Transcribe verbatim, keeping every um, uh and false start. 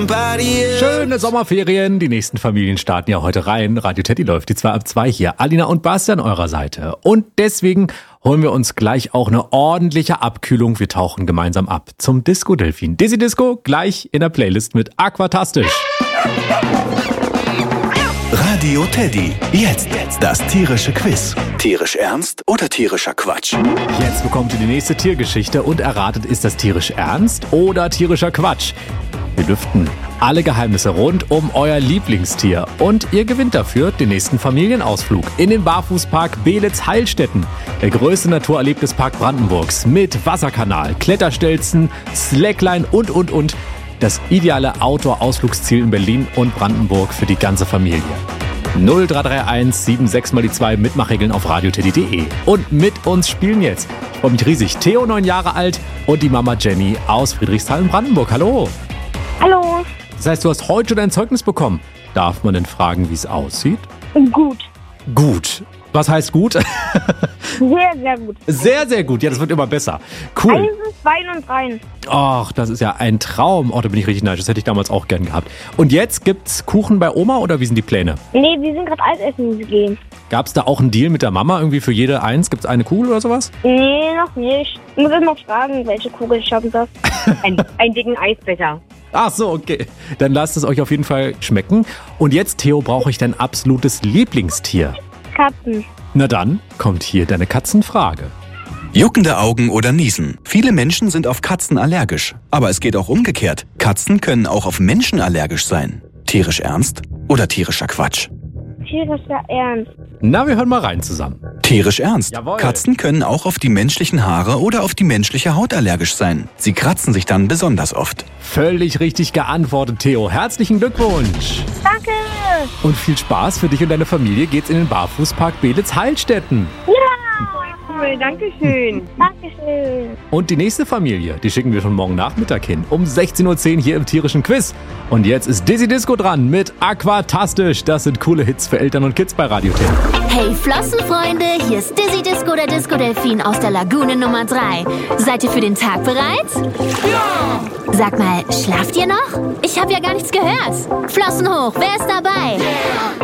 Schöne Sommerferien. Die nächsten Familien starten ja heute rein. Radio Teddy läuft die zwei ab zwei hier. Alina und Basti an eurer Seite. Und deswegen holen wir uns gleich auch eine ordentliche Abkühlung. Wir tauchen gemeinsam ab zum Disco Delfin. Dizzy Disco gleich in der Playlist mit Aquatastisch. Radio Teddy. Jetzt das tierische Quiz. Tierisch ernst oder tierischer Quatsch? Jetzt bekommt ihr die nächste Tiergeschichte und erratet, ist das tierisch ernst oder tierischer Quatsch? Wir lüften alle Geheimnisse rund um euer Lieblingstier. Und ihr gewinnt dafür den nächsten Familienausflug in den Barfußpark Beelitz-Heilstätten. Der größte Naturerlebnispark Brandenburgs mit Wasserkanal, Kletterstelzen, Slackline und, und, und. Das ideale Outdoor-Ausflugsziel in Berlin und Brandenburg für die ganze Familie. null drei drei eins sieben sechs mal die zwei Mitmachregeln auf radioteddy punkt de. Und mit uns spielen jetzt, ich freue mich riesig, Theo, neun Jahre alt, und die Mama Jenny aus Friedrichsthal in Brandenburg. Hallo. Hallo. Das heißt, du hast heute schon dein Zeugnis bekommen. Darf man denn fragen, wie es aussieht? Gut. Gut. Was heißt gut? Sehr, sehr gut. Sehr, sehr gut. Ja, das wird immer besser. Cool. Eins, zwei und drei. Ach, das ist ja ein Traum. Oh, da bin ich richtig neidisch. Das hätte ich damals auch gern gehabt. Und jetzt gibt's Kuchen bei Oma oder wie sind die Pläne? Nee, wir sind gerade Eis essen gegangen. Gab's da auch einen Deal mit der Mama? Irgendwie für jede eins gibt's eine Kugel oder sowas? Nee, noch nicht. Ich muss immer fragen, welche Kugel ich haben darf. Ein, einen dicken Eisbecher. Ach so, okay. Dann lasst es euch auf jeden Fall schmecken. Und jetzt, Theo, brauche ich dein absolutes Lieblingstier. Katzen. Na dann, kommt hier deine Katzenfrage. Juckende Augen oder Niesen. Viele Menschen sind auf Katzen allergisch. Aber es geht auch umgekehrt. Katzen können auch auf Menschen allergisch sein. Tierisch ernst oder tierischer Quatsch? Tierischer Ernst. Na, wir hören mal rein zusammen. Tierisch ernst. Jawohl. Katzen können auch auf die menschlichen Haare oder auf die menschliche Haut allergisch sein. Sie kratzen sich dann besonders oft. Völlig richtig geantwortet, Theo. Herzlichen Glückwunsch. Danke. Und viel Spaß für dich und deine Familie geht's in den Barfußpark Beelitz-Heilstätten. Ja. Cool, danke schön. Dankeschön. Und die nächste Familie, die schicken wir schon morgen Nachmittag hin. Um sechzehn Uhr zehn hier im tierischen Quiz. Und jetzt ist Dizzy Disco dran mit Aquatastisch. Das sind coole Hits für Eltern und Kids bei Radio Teddy. Hey Flossenfreunde, hier ist Dizzy Disco, der Disco Delfin aus der Lagune Nummer drei. Seid ihr für den Tag bereit? Ja! Sag mal, schlaft ihr noch? Ich habe ja gar nichts gehört. Flossen hoch, wer ist dabei? Yeah.